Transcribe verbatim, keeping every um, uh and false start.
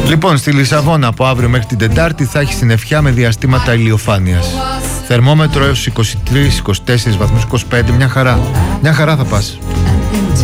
Λοιπόν, στη Λισαβόνα από αύριο μέχρι την Τετάρτη θα έχει συννεφιά με διαστήματα ηλιοφάνειας. Θερμόμετρο έως είκοσι τρεις είκοσι τέσσερις βαθμούς, είκοσι πέντε, μια χαρά. Μια χαρά θα πας.